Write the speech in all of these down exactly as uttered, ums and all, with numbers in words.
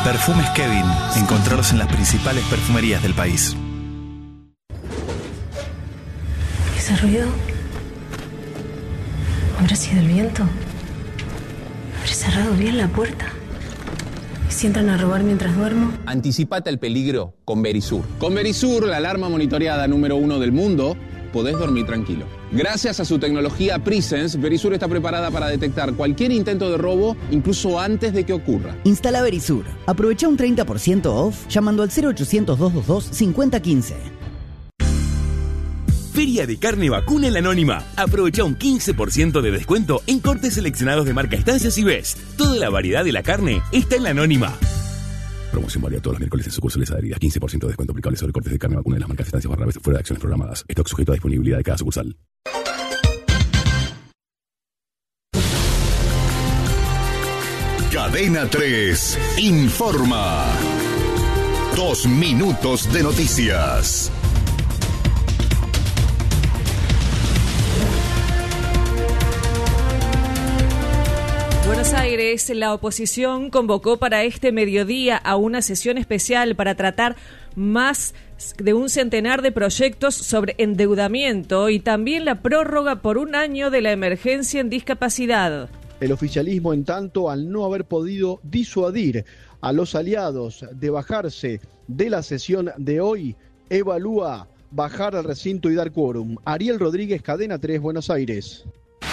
Perfumes Kevin. Encontrarlos en las principales perfumerías del país. ¿Ese ruido? ¿Habrá sido el viento? ¿Habré cerrado bien la puerta? ¿Y si entran a robar mientras duermo? Anticipate al peligro con Verisur. Con Verisur, la alarma monitoreada número uno del mundo, podés dormir tranquilo. Gracias a su tecnología Presence, Verisur está preparada para detectar cualquier intento de robo, incluso antes de que ocurra. Instala Verisur. Aprovecha un treinta por ciento off llamando al cero ochocientos, doscientos veintidós, cincuenta quince. Feria de Carne Vacuna en la Anónima. Aprovecha un quince por ciento de descuento en cortes seleccionados de marca Estancias y Best. Toda la variedad de la carne está en la Anónima. Promoción válida todos los miércoles en sucursales adheridas. quince por ciento de descuento aplicable sobre cortes de carne vacuna de las marcas Estancias barra Best fuera de acciones programadas. Stock sujeto a disponibilidad de cada sucursal. Cadena tres informa. Dos minutos de noticias. Buenos Aires, la oposición convocó para este mediodía a una sesión especial para tratar más de un centenar de proyectos sobre endeudamiento y también la prórroga por un año de la emergencia en discapacidad. El oficialismo, en tanto, al no haber podido disuadir a los aliados de bajarse de la sesión de hoy, evalúa bajar al recinto y dar quórum. Ariel Rodríguez, Cadena tres, Buenos Aires.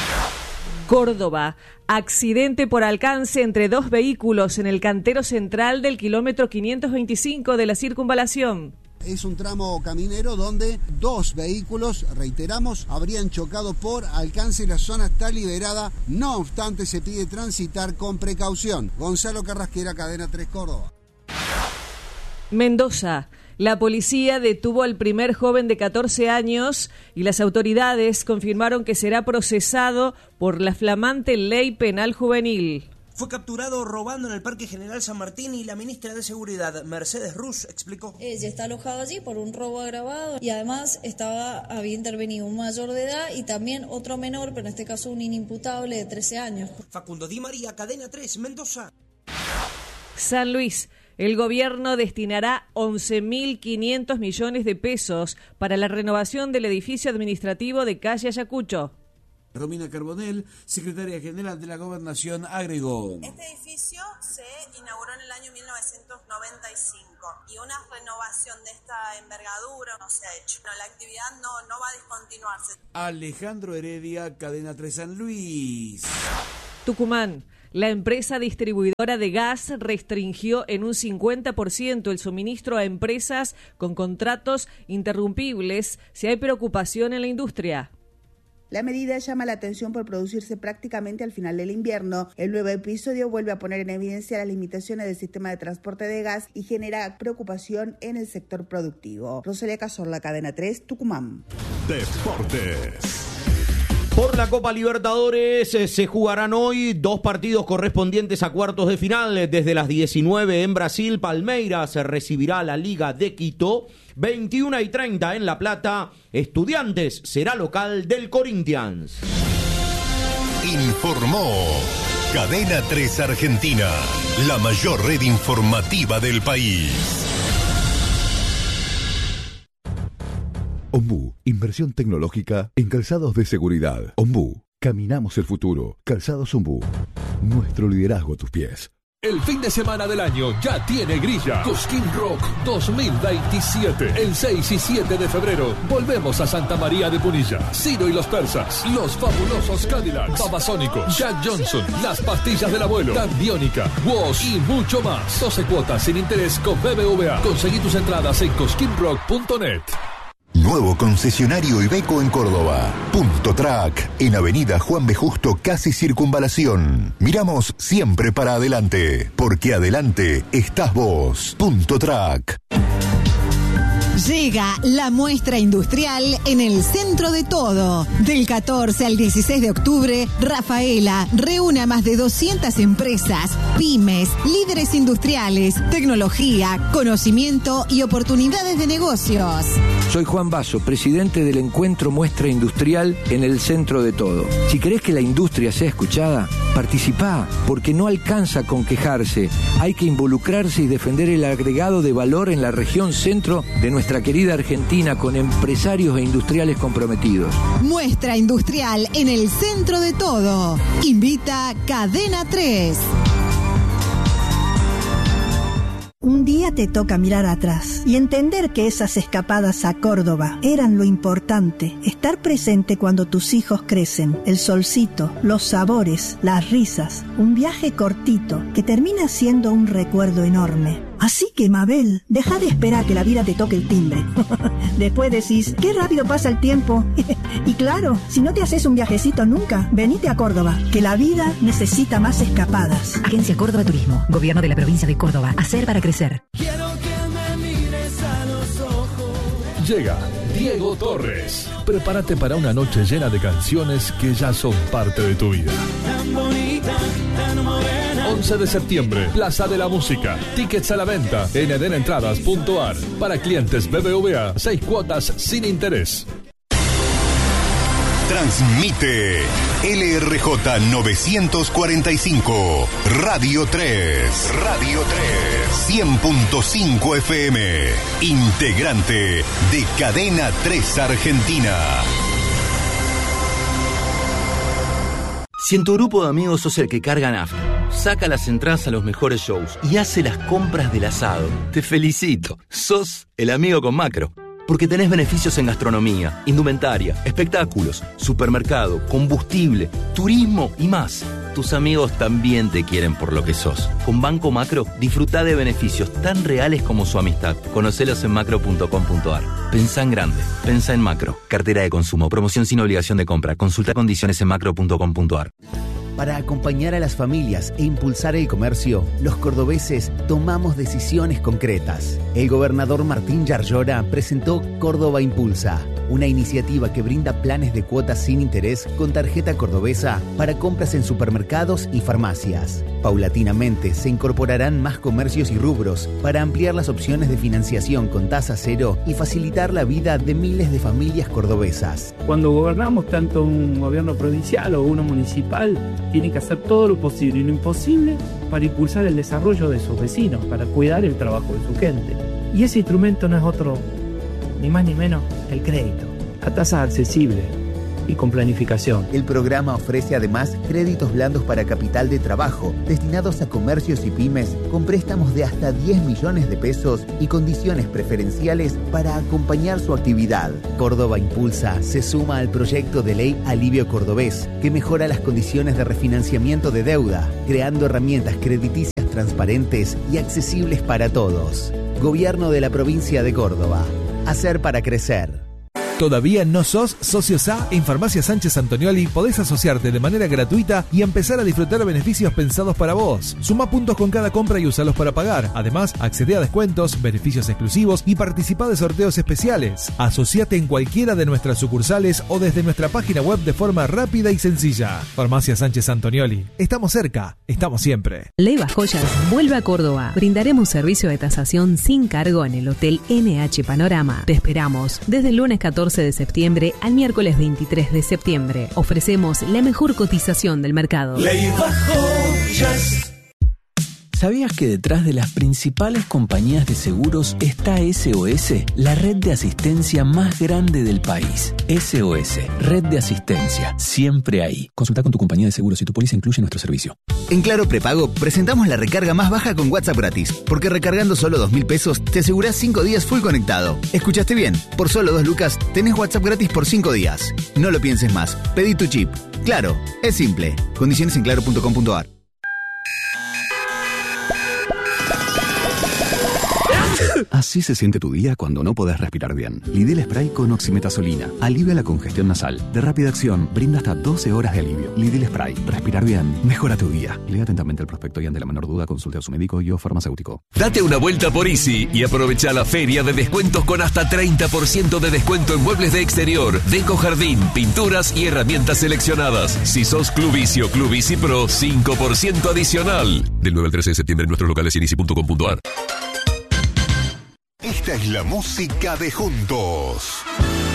Córdoba, accidente por alcance entre dos vehículos en el cantero central del kilómetro quinientos veinticinco de la circunvalación. Es un tramo caminero donde dos vehículos, reiteramos, habrían chocado por alcance y la zona está liberada. No obstante, se pide transitar con precaución. Gonzalo Carrasquera, Cadena tres, Córdoba. Mendoza. La policía detuvo al primer joven de catorce años y las autoridades confirmaron que será procesado por la flamante ley penal juvenil. Fue capturado robando en el Parque General San Martín y la ministra de Seguridad, Mercedes Ruz, explicó. Ella está alojado allí por un robo agravado y además estaba había intervenido un mayor de edad y también otro menor, pero en este caso un inimputable de trece años. Facundo Di María, Cadena tres, Mendoza. San Luis. El gobierno destinará once mil quinientos millones de pesos para la renovación del edificio administrativo de calle Ayacucho. Romina Carbonell, secretaria general de la Gobernación, agregó. Este edificio se inauguró en el año mil novecientos noventa y cinco y una renovación de esta envergadura no se ha hecho. No, la actividad no, no va a discontinuarse. Alejandro Heredia, Cadena tres, San Luis. Tucumán. La empresa distribuidora de gas restringió en un cincuenta por ciento el suministro a empresas con contratos interrumpibles si hay preocupación en la industria. La medida llama la atención por producirse prácticamente al final del invierno. El nuevo episodio vuelve a poner en evidencia las limitaciones del sistema de transporte de gas y genera preocupación en el sector productivo. Rosalía Cazorla, Cadena tres, Tucumán. Deportes. Por la Copa Libertadores eh, se jugarán hoy dos partidos correspondientes a cuartos de final. Desde las diecinueve en Brasil, Palmeiras recibirá a la Liga de Quito. veintiuna y treinta en La Plata, Estudiantes será local del Corinthians. Informó Cadena tres Argentina, la mayor red informativa del país. Ombú, inversión tecnológica en calzados de seguridad. Ombú, caminamos el futuro. Calzados Ombú, nuestro liderazgo a tus pies. El fin de semana del año ya tiene grilla. Cosquín Rock dos mil veintisiete. El seis y siete de febrero volvemos a Santa María de Punilla. Ciro y los Persas, Los Fabulosos Cadillacs, Babasónicos, Jack Johnson, Las Pastillas del Abuelo, Tanbiónica, Woz y mucho más. doce cuotas sin interés con B B V A. Conseguí tus entradas en cosquín rock punto net. Nuevo concesionario Iveco en Córdoba. Punto Track, en Avenida Juan B. Justo, casi Circunvalación. Miramos siempre para adelante, porque adelante estás vos. Punto Track. Llega la muestra industrial en el centro de todo. Del catorce al dieciséis de octubre, Rafaela reúne a más de doscientas empresas, pymes, líderes industriales, tecnología, conocimiento y oportunidades de negocios. Soy Juan Basso, presidente del Encuentro Muestra Industrial en el centro de todo. Si querés que la industria sea escuchada, Participá, porque no alcanza con quejarse. Hay que involucrarse y defender el agregado de valor en la región centro de nuestra querida Argentina con empresarios e industriales comprometidos. Muestra industrial en el centro de todo. Invita Cadena tres. Un día te toca mirar atrás y entender que esas escapadas a Córdoba eran lo importante. Estar presente cuando tus hijos crecen, el solcito, los sabores, las risas. Un viaje cortito que termina siendo un recuerdo enorme. Así que, Mabel, deja de esperar que la vida te toque el timbre. Después decís, qué rápido pasa el tiempo. Y claro, si no te haces un viajecito nunca, venite a Córdoba, que la vida necesita más escapadas. Agencia Córdoba Turismo, Gobierno de la Provincia de Córdoba. Hacer para crecer. Quiero que me mires a los ojos. Llega Diego Torres. Prepárate para una noche llena de canciones que ya son parte de tu vida. Tan bonita, tan morena. once de septiembre, Plaza de la Música. Tickets a la venta en eden entradas punto a r. Para clientes B B V A, seis cuotas sin interés. Transmite L R J novecientos cuarenta y cinco, Radio tres. Radio tres. cien punto cinco F M. Integrante de Cadena tres Argentina. Si en tu grupo de amigos sos el que carga nafta, saca las entradas a los mejores shows y hace las compras del asado, te felicito. Sos el amigo con Macro. Porque tenés beneficios en gastronomía, indumentaria, espectáculos, supermercado, combustible, turismo y más. Tus amigos también te quieren por lo que sos. Con Banco Macro, disfrutá de beneficios tan reales como su amistad. Conocelos en macro punto com punto a r. Pensá en grande. Pensá en Macro. Cartera de consumo. Promoción sin obligación de compra. Consulta condiciones en macro punto com punto a r. Para acompañar a las familias e impulsar el comercio, los cordobeses tomamos decisiones concretas. El gobernador Martín Yarlora presentó Córdoba Impulsa, una iniciativa que brinda planes de cuotas sin interés con tarjeta cordobesa para compras en supermercados y farmacias. Paulatinamente se incorporarán más comercios y rubros para ampliar las opciones de financiación con tasa cero y facilitar la vida de miles de familias cordobesas. Cuando gobernamos tanto un gobierno provincial o uno municipal, tiene que hacer todo lo posible y lo imposible para impulsar el desarrollo de sus vecinos, para cuidar el trabajo de su gente. Y ese instrumento no es otro, ni más ni menos, el crédito, a tasa accesible y con planificación. El programa ofrece además créditos blandos para capital de trabajo, destinados a comercios y pymes, con préstamos de hasta diez millones de pesos y condiciones preferenciales para acompañar su actividad. Córdoba Impulsa se suma al proyecto de ley Alivio Cordobés, que mejora las condiciones de refinanciamiento de deuda, creando herramientas crediticias transparentes y accesibles para todos. Gobierno de la provincia de Córdoba. Hacer para crecer. ¿Todavía no sos socio S A? En Farmacia Sánchez Antonioli podés asociarte de manera gratuita y empezar a disfrutar beneficios pensados para vos. Suma puntos con cada compra y usalos para pagar. Además, accede a descuentos, beneficios exclusivos y participa de sorteos especiales. Asociate en cualquiera de nuestras sucursales o desde nuestra página web de forma rápida y sencilla. Farmacia Sánchez Antonioli. Estamos cerca, estamos siempre. Leiva Joyas vuelve a Córdoba. Brindaremos servicio de tasación sin cargo en el Hotel N H Panorama. Te esperamos desde el lunes catorce de septiembre al miércoles veintitrés de septiembre. Ofrecemos la mejor cotización del mercado. Leiva Joyas. ¿Sabías que detrás de las principales compañías de seguros está S O S, la red de asistencia más grande del país? S O S, red de asistencia, siempre ahí. Consulta con tu compañía de seguros si tu póliza incluye nuestro servicio. En Claro Prepago presentamos la recarga más baja con WhatsApp gratis, porque recargando solo dos mil pesos te asegurás cinco días full conectado. ¿Escuchaste bien? Por solo dos lucas tenés WhatsApp gratis por cinco días. No lo pienses más, pedí tu chip. Claro, es simple. Condiciones en claro punto com punto a r. Así se siente tu día cuando no podés respirar bien. Lidl Spray con oximetazolina. Alivia la congestión nasal. De rápida acción, brinda hasta doce horas de alivio. Lidl Spray. Respirar bien. Mejora tu día. Lea atentamente el prospecto y ante la menor duda consulte a su médico y o farmacéutico. Date una vuelta por Easy y aprovecha la feria de descuentos con hasta treinta por ciento de descuento en muebles de exterior, deco jardín, pinturas y herramientas seleccionadas. Si sos Club Easy o Club Easy Pro, cinco por ciento adicional. Del nueve al trece de septiembre en nuestros locales y en easy punto com punto a r. Esta es la música de Juntos.